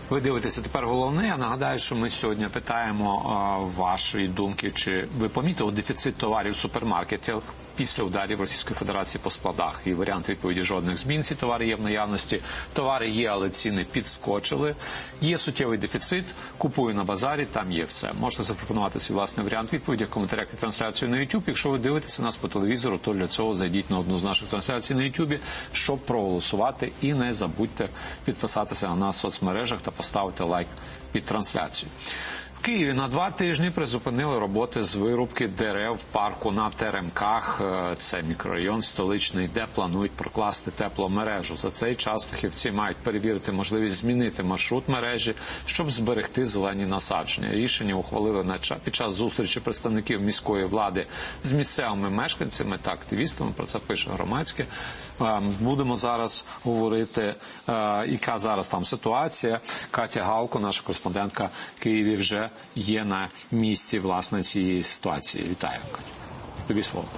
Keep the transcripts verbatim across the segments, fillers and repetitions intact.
Ви дивитеся тепер головне. Я нагадаю, що ми сьогодні питаємо а, вашої думки, чи ви помітили дефіцит товарів супермаркетів після ударів Російської Федерації по складах. І варіант відповіді: жодних змін. Ці товари є в наявності. Товари є, але ціни підскочили. Є суттєвий дефіцит. Купую на базарі, там є все. Можете запропонувати свій власний варіант відповіді в коментарях під трансляцією на YouTube. Якщо ви дивитеся нас по телевізору, то для цього зайдіть на одну з наших трансляцій на YouTube, щоб проголосувати. І не забудьте підписатися на нас в соцмережах та поставити лайк під трансляцію. В Києві на два тижні призупинили роботи з вирубки дерев в парку на Теремках. Це мікрорайон столичний, де планують прокласти тепломережу. За цей час фахівці мають перевірити можливість змінити маршрут мережі, щоб зберегти зелені насадження. Рішення ухвалили під час зустрічі представників міської влади з місцевими мешканцями та активістами. Про це пише Громадське. Будемо зараз говорити, яка зараз там ситуація. Катя Галко, наша кореспондентка в Києві, вже є на місці, власне, цієї ситуації. Вітаю. Тобі слово.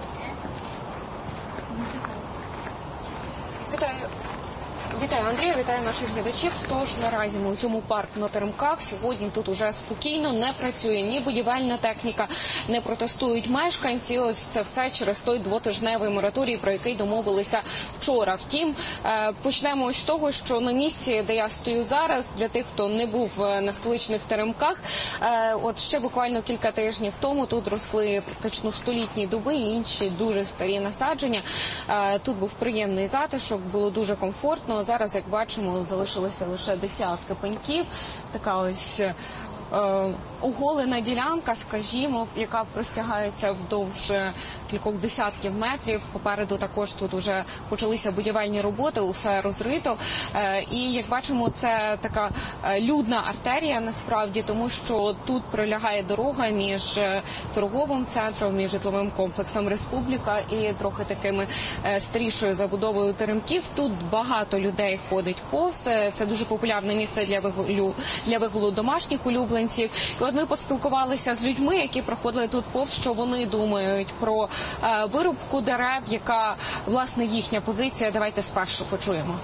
Вітаю. Вітаю, Андрію, вітаю наших глядачів. Тож наразі ми у цьому парку на Теремках. Сьогодні тут уже спокійно, не працює ні будівельна техніка, не протестують мешканці. Ось це все через той двотижневий мораторій, про який домовилися вчора. Втім, почнемо ось з того, що на місці, де я стою зараз, для тих, хто не був на столичних Теремках, от ще буквально кілька тижнів тому тут росли практично столітні дуби і інші дуже старі насадження. Тут був приємний затишок, було дуже комфортно. Зараз, як бачимо, залишилися лише десятки пеньків. Така ось е, оголена ділянка, скажімо, яка простягається вздовж кількох десятків метрів. Попереду також тут вже почалися будівельні роботи, усе розрито. Е, і, як бачимо, це така людна артерія, насправді, тому що тут пролягає дорога між торговим центром, між житловим комплексом «Республіка» і трохи такими е, старішою забудовою Теремків. Тут багато людей ходить повз. Це дуже популярне місце для вигулю, для вигулу домашніх улюбленців. І от ми поспілкувалися з людьми, які проходили тут повз, що вони думають про е, вирубку дерев, яка, власне, їхня позиція. Давайте спершу почуємо.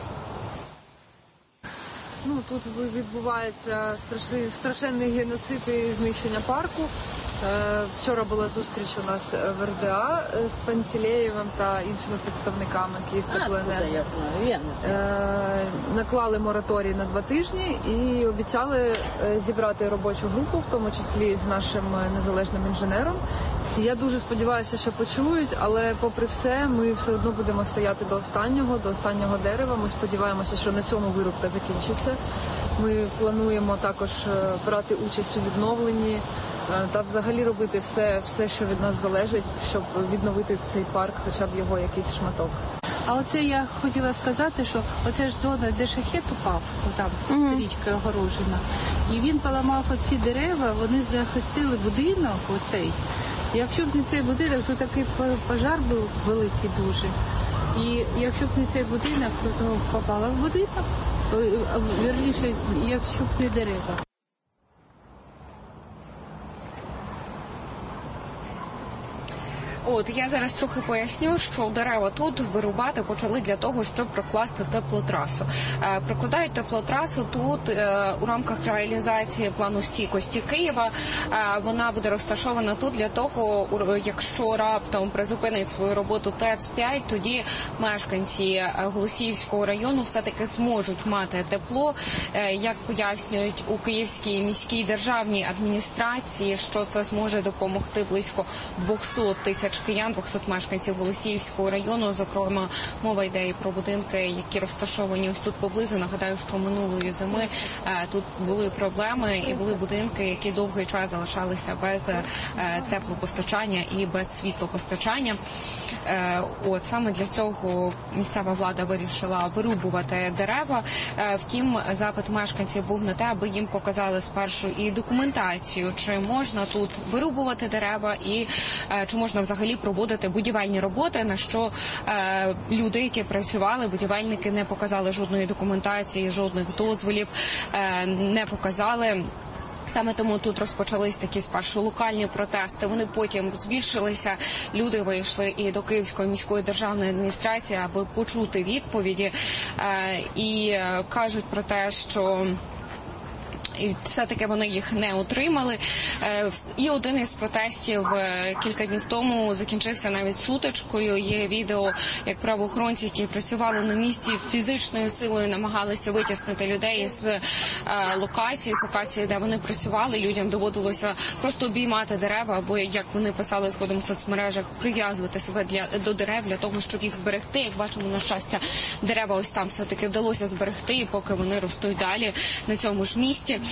Ну, тут відбувається страшний, страшенний геноцид і знищення парку. Вчора була зустріч у нас в Р Д А з Пантелеєвим та іншими представниками Київтеплоенерго. Наклали мораторій на два тижні і обіцяли зібрати робочу групу, в тому числі з нашим незалежним інженером. Я дуже сподіваюся, що почують, але попри все ми все одно будемо стояти до останнього, до останнього дерева. Ми сподіваємося, що на цьому вирубка закінчиться. Ми плануємо також брати участь у відновленні та взагалі робити все, все, що від нас залежить, щоб відновити цей парк, хоча б його якийсь шматок. А оце я хотіла сказати, що оце ж зона, де шахет упав, там mm-hmm. річка огорожена, і він поламав оці дерева, вони захистили будинок оцей. Якщо б не цей будинок, то такий пожар був великий дуже. І якщо б не цей будинок, то попала в будинок, то, вірніше, якщо б не дерева. От, я зараз трохи поясню, що дерева тут вирубати почали для того, щоб прокласти теплотрасу. Е, прокладають теплотрасу тут е, у рамках реалізації плану стійкості Києва. Е, вона буде розташована тут для того, якщо раптом призупинить свою роботу Т Е Ц п'ять, тоді мешканці Голосіївського району все-таки зможуть мати тепло. Е, як пояснюють у Київській міській державній адміністрації, що це зможе допомогти близько двохсот тисяч киян, двохсот мешканців Голосіївського району. Зокрема, мова йде і про будинки, які розташовані ось тут поблизу. Нагадаю, що минулої зими е, тут були проблеми і були будинки, які довгий час залишалися без е, теплопостачання і без світлопостачання. Е, от саме для цього місцева влада вирішила вирубувати дерева. Е, втім, запит мешканців був на те, аби їм показали спершу і документацію, чи можна тут вирубувати дерева і е, чи можна взагалі проводити будівельні роботи, на що е, люди, які працювали, будівельники, не показали жодної документації, жодних дозволів, е, не показали. Саме тому тут розпочались такі спершу локальні протести, вони потім збільшилися, люди вийшли і до Київської міської державної адміністрації, аби почути відповіді, е, і кажуть про те, що і все-таки вони їх не отримали. І один із протестів кілька днів тому закінчився навіть сутичкою. Є відео, як правоохоронці, які працювали на місці, фізичною силою намагалися витіснити людей з локації, з локації, де вони працювали. Людям доводилося просто обіймати дерева, або, як вони писали згодом в соцмережах, прив'язувати себе для, до дерев для того, щоб їх зберегти. Як бачимо, на щастя, дерева ось там все-таки вдалося зберегти, поки вони ростуть далі на цьому ж місці.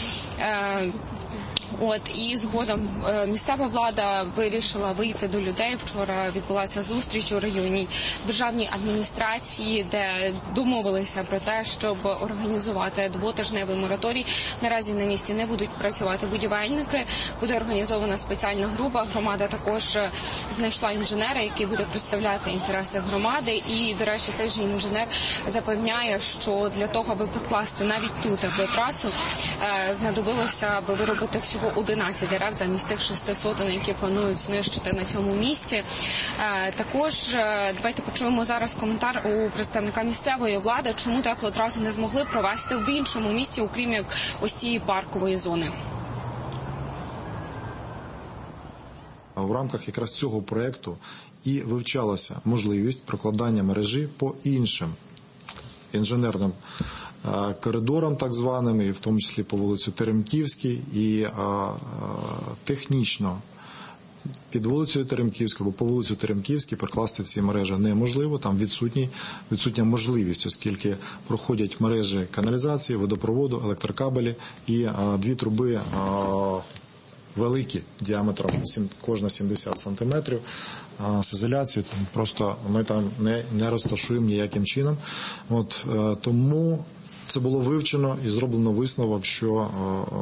От, і згодом е, місцева влада вирішила вийти до людей. Вчора відбулася зустріч у районній державній адміністрації, де домовилися про те, щоб організувати двотижневий мораторій. Наразі на місці не будуть працювати будівельники, буде організована спеціальна група. Громада також знайшла інженера, який буде представляти інтереси громади. І, до речі, цей же інженер запевняє, що для того, аби прокласти навіть ту теплотрасу, е, знадобилося, аби виробити всього одинадцять дерев замість тих шести сотень, які планують знищити на цьому місці. Також давайте почуємо зараз коментар у представника місцевої влади, чому теплотрасу не змогли провести в іншому місці, окрім як ось цієї паркової зони. В рамках якраз цього проєкту і вивчалася можливість прокладання мережі по іншим інженерним коридорам, так званим, і в тому числі по вулиці Теремківській, і а, а, технічно під вулицею Теремківською або по вулиці Теремківській прокласти ці мережі неможливо, там відсутні, відсутня можливість, оскільки проходять мережі каналізації, водопроводу, електрокабелі і а, дві труби а, великі, діаметром кожна сімдесят сантиметрів, з ізоляцією, просто ми там не, не розташуємо ніяким чином. От, тому це було вивчено і зроблено висновок, що